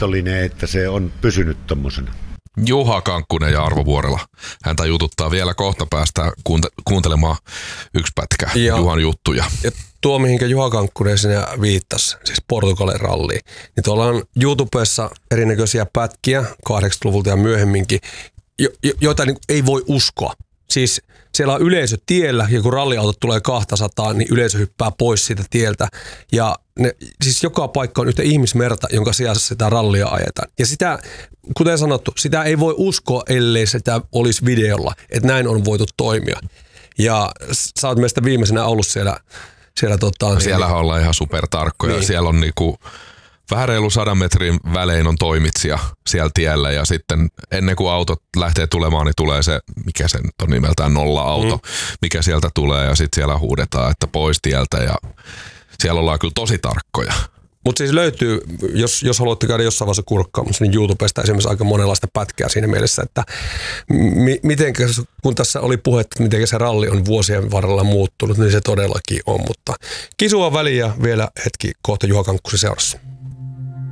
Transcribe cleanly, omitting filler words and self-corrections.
kiitollinen, että se on pysynyt tommosena. Juha Kankkunen ja Arvo Vuorela. Häntä jututtaa vielä kohta päästä kuuntelemaan yksi pätkä Juhan juttuja. Ja tuo, mihinkä Juha Kankkunen sinne viittasi, siis Portugalin ralliin, niin tuolla on YouTubessa erinäköisiä pätkiä 80-luvulta ja myöhemminkin, joita niin ei voi uskoa. Siis siellä on yleisö tiellä ja kun ralliautot tulee 200, niin yleisö hyppää pois siitä tieltä. Ja siis joka paikka on yhtä ihmismerta, jonka sijassa sitä rallia ajetaan. Ja sitä, kuten sanottu, sitä ei voi uskoa, ellei sitä olisi videolla, että näin on voitu toimia. Ja sä oot meistä viimeisenä ollut siellä siellähän ollaan ihan supertarkkoja. Niin. Siellä on niinku vähän reilu 100 metrin välein on toimitsija siellä tiellä ja sitten ennen kuin autot lähtee tulemaan, niin tulee se, mikä sen on nimeltään nolla-auto, mikä sieltä tulee ja sitten siellä huudetaan, että pois tieltä ja siellä ollaan kyllä tosi tarkkoja. Mutta siis löytyy, jos haluatte käydä jossain vaiheessa kurkkaamassa, niin YouTubesta esimerkiksi aika monenlaista pätkää siinä mielessä, että kun tässä oli puhetta, että miten se ralli on vuosien varrella muuttunut, niin se todellakin on. Mutta kisua väliä vielä hetki kohta Juha Kankkusen seurassa.